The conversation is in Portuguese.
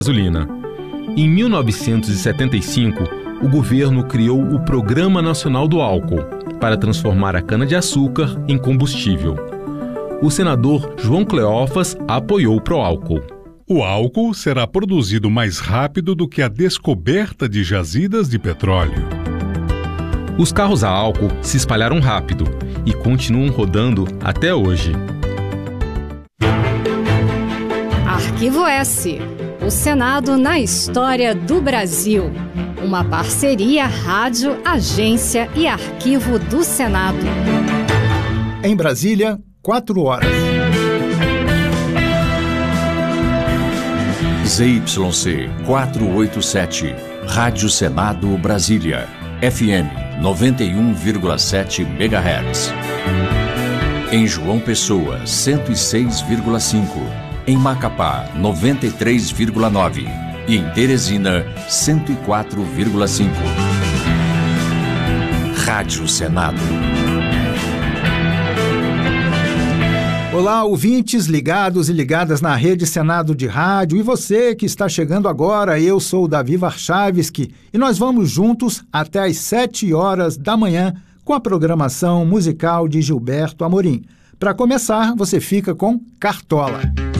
gasolina. Em 1975, o governo criou o Programa Nacional do Álcool para transformar a cana-de-açúcar em combustível. O senador João Cleófas apoiou o Proálcool. O álcool será produzido mais rápido do que a descoberta de jazidas de petróleo. Os carros a álcool se espalharam rápido e continuam rodando até hoje. Arquivo S. O Senado na história do Brasil. Uma parceria rádio, agência e arquivo do Senado. Em Brasília, 4 horas. ZYC 487, Rádio Senado Brasília, FM 91,7 MHz. Em João Pessoa, 106,5. Em Macapá, 93,9. E em Teresina, 104,5. Rádio Senado. Olá, ouvintes ligados e ligadas na Rede Senado de Rádio. E você que está chegando agora, eu sou o Davi Warchavski e nós vamos juntos até às 7 horas da manhã com a programação musical de Gilberto Amorim. Para começar, você fica com Cartola.